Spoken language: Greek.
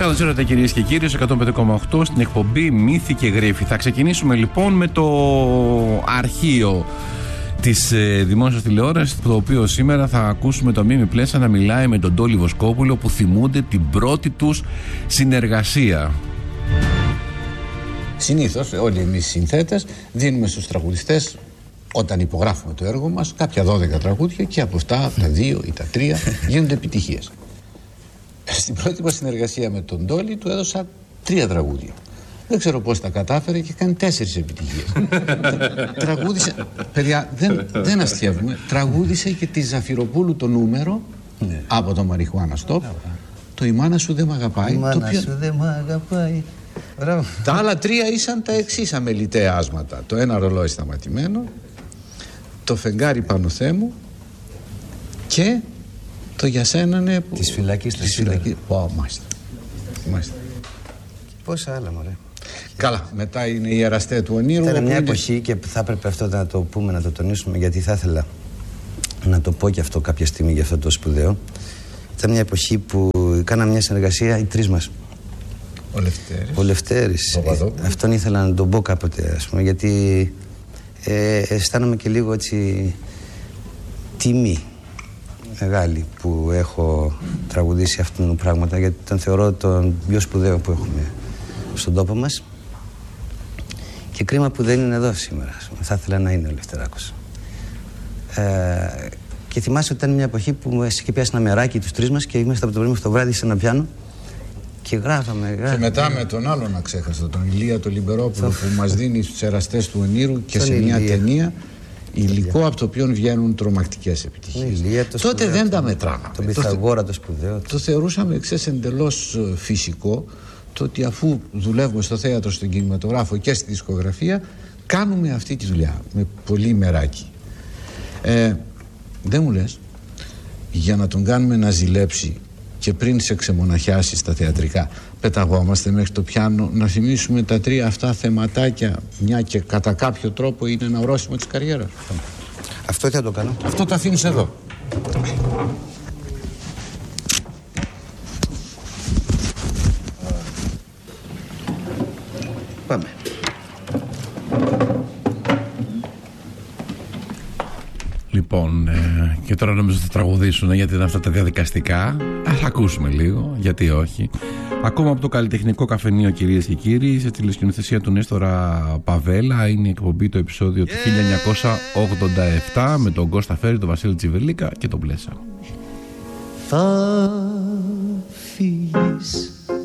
Καλώς ήρθατε κυρίες και κύριοι, 105,8 στην εκπομπή Μύθοι και Γρίφοι. Θα ξεκινήσουμε λοιπόν με το αρχείο της δημόσιας τηλεόρασης, το οποίο σήμερα θα ακούσουμε το Μίμη Πλέσα να μιλάει με τον Τόλι Βοσκόπουλο, που θυμούνται την πρώτη τους συνεργασία. Συνήθως όλοι εμείς συνθέτες δίνουμε στους τραγουδιστές, όταν υπογράφουμε το έργο μας, κάποια 12 τραγούδια και από αυτά τα 2 ή τα 3 γίνονται επιτυχίες. Στην πρώτη μας συνεργασία με τον Τόλι του έδωσα 3 τραγούδια. Δεν ξέρω πώς τα κατάφερε και κάνει 4 επιτυχίες. Τραγούδισε, παιδιά, δεν αστιεύουμε, τραγούδισε και τη Ζαφυροπούλου το νούμερο από το Μαριχουάνα Στόπ, το «Η μάνα σου δεν μ' αγαπάει». Η μάνα σου δεν μ' αγαπάει. Τα άλλα 3 ήσαν τα εξής αμεληταία άσματα. Το «Ένα ρολόι σταματημένο», το «Φεγγάρι πάνω Θέμου» και το «Για σένα ναι» που... Της φυλακής της φυλακής. Μάλιστα. Πόσα άλλα, μωρέ. Καλά, μετά είναι η Εραστέ του Ονείρου. Ήταν μια εποχή και θα έπρεπε αυτό να το πούμε, να το τονίσουμε, γιατί θα ήθελα να το πω και αυτό κάποια στιγμή για αυτό το σπουδαίο. Ήταν μια εποχή που κάναμε μια συνεργασία οι 3 μας. Ο Λευτέρης. Αυτόν ήθελα να τον πω κάποτε, ας πούμε, γιατί αισθάνομαι και λίγο έτσι τιμή μεγάλη που έχω τραγουδήσει αυτόν τον πράγματα, γιατί τον θεωρώ τον πιο σπουδαίο που έχουμε στον τόπο μας. Και κρίμα που δεν είναι εδώ σήμερα. Θα ήθελα να είναι ο Λευτεράκος. Και θυμάσαι ότι ήταν μια εποχή που εσύ πιάσει ένα μεράκι τους 3 μας και είμαστε από το πρωί μέχρι το βράδυ σε ένα πιάνο και γράφαμε. Και μετά με τον άλλο να ξέχασα, τον Ηλία τον Λιμπερόπουλο, που μας δίνει στους Εραστές του Ονείρου και σε μια ταινία υλικό από το οποίο βγαίνουν τρομακτικές επιτυχίες. Τότε δεν τα μετράγαμε. Τον Πυθαγόρα το σπουδαίο. Το θεωρούσαμε εντελώς φυσικό, το ότι αφού δουλεύουμε στο θέατρο, στον κινηματογράφο και στη δισκογραφία, κάνουμε αυτή τη δουλειά με πολύ μεράκι. Δεν μου λες, για να τον κάνουμε να ζηλέψει και πριν σε ξεμοναχιάσει στα θεατρικά, πεταγόμαστε μέχρι το πιάνο να θυμίσουμε τα 3 αυτά θεματάκια, μια και κατά κάποιο τρόπο είναι ένα ορόσημο της καριέρας. Αυτό τι θα το κάνω? Αυτό το αφήνεις εδώ. Πάμε. Λοιπόν, και τώρα νομίζω θα τραγουδήσουν, γιατί είναι αυτά τα διαδικαστικά. Θα ακούσουμε λίγο, γιατί όχι. Ακόμα από το καλλιτεχνικό καφενείο, κυρίες και κύριοι, σε τηλεσκηνοθεσία του Νέστορα Παβέλα. Είναι η εκπομπή, το επεισόδιο του 1987 με τον Κώστα Φέρη, τον Βασίλη Τσιβελίκα και τον Πλέσα. Θα φύγεις